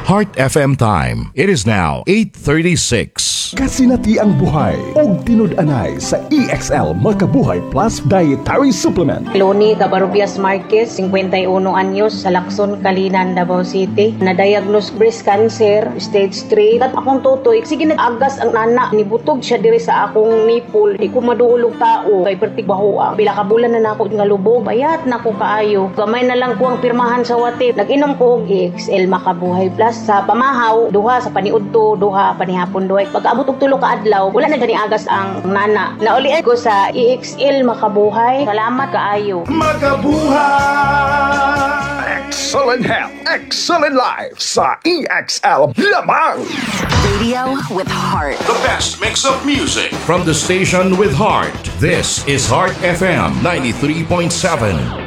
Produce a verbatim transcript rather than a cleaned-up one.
Heart F M time. It is now eight thirty-six. Kasinati ang buhay og tinud-anay sa E X L Makabuhay Plus Dietary Supplement. Loni Cabarubias Marquez, fifty-one anyos, sa Lacson, Kalinan, Davao City. Na-diagnose breast cancer, stage three. At akong tutoy, sige nag-agas ang nana. Nibutog siya diri sa akong nipple. Di ko maduulog tao. Kay pertik bahoa. Pila ka bulan na nako nga lubog. Bayat na ko kaayo. Gamay na lang ko ang pirmahan sa watip. Nag-inom ko og E X L Makabuhay Plus. Sa pamahaw, duha sa paniudto, duha panihapon duhay. Pag-abot og tulo ka adlaw, wala na gani agas ang nana. Naulian ko sa E X L Makabuhay. Salamat kaayo. Makabuhay! Excellent health, excellent life sa E X L lamang. Radio with heart. The best mix of music from the station with heart. This is Heart F M ninety-three point seven.